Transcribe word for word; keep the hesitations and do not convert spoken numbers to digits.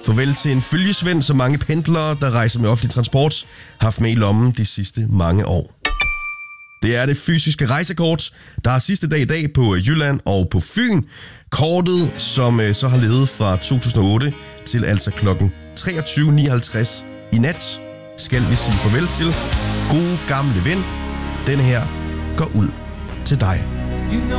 Farvel til en følgesvend, som mange pendlere, der rejser med offentlig transport, har haft med i lommen de sidste mange år. Det er det fysiske rejsekort, der har sidste dag i dag på Jylland og på Fyn. Kortet, som så har levet fra to tusind og otte til altså klokken treogtyve nioghalvtreds i nat, skal vi sige farvel til. Gode gamle ven, den her går ud til dig.